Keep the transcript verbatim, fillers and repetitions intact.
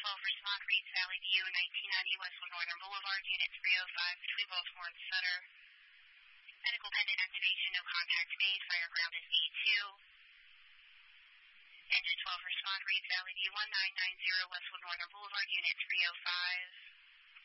twelve for Smock Reeds Valley View, nineteen ninety Westwood Northern Boulevard, Unit three oh five between Baltimore and Sutter. Medical pendant activation, no contact made, fire ground is B two. Engine twelve for Smock Reeds Valley View, nineteen ninety Westwood Northern Boulevard, Unit three oh five.